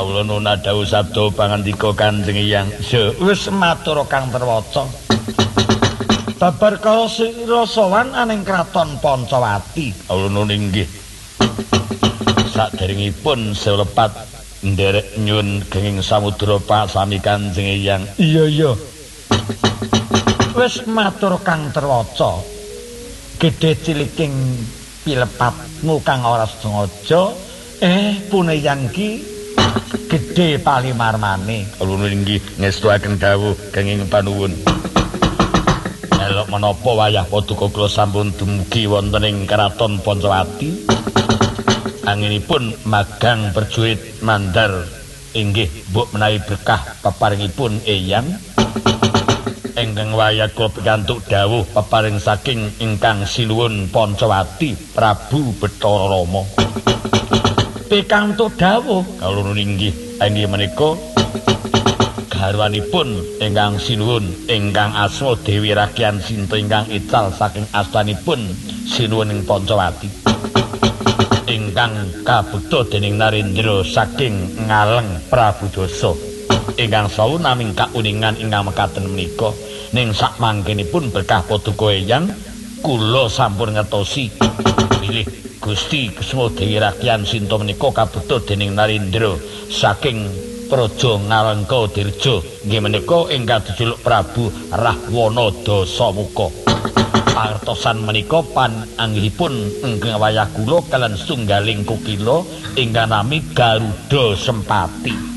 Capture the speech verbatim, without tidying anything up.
Kawula nuwun dawuh sabda pangandika Kanjeng Hyang. Ya wis matur Kang Terwaca. Babar kala sira sowan aning kraton Pancawati. Kawula nuwun inggih. Saderengipun selepat nderek nyun kenging samudra pasami Kanjeng Hyang. Iya iya. Wis matur Kang Terwaca. Gedhe ciliking pilepatmu kang ora sengaja eh puneyang ki gedhe palimarmane. Kawula inggih ngestuaken dawuh kenging panuwun. Elok menapa wayah paduka kula sampun dumugi wonten ing Kraton Pancawati. Anginipun magang perjurit mandar inggih mbok menawi berkah peparingipun Eyang. Ingkang wayah kula pikantuk dawuh peparing saking ingkang sinuwun Pancawati Prabu Bathara Rama. Pikantuk dawuh kawula inggih inggih menika garwanipun ingkang sinuwun ingkang asma Dewi Rakyan Sinta ingkang ical saking astanipun sinuwun ing Pancawati. Ingkang kabukta dening Narendra saking Ngaleng Prabu Dasa. Ingkang sawu naming kauningan ingkang mekaten menika ning sakmangkenipun berkah paduka Eyang kula sampun ngertosi bilih Gusti Kesuma Dewi Rakyan Sinta menika kabukta dening Narendra saking Praja Ngalengka Dirja nggih menika ingkang dijuluk Prabu Rahwana Dasamuka. Pangertosan menika pananggihipun ingkang wayah kula kaliyan setunggaling kukila ingkang nami Garuda Sempati.